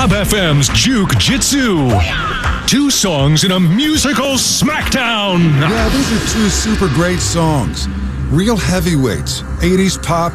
Bob FM's Juke Jitsu. 2 songs in a musical smackdown. Yeah, these are 2 super great songs. Real heavyweights, 80s pop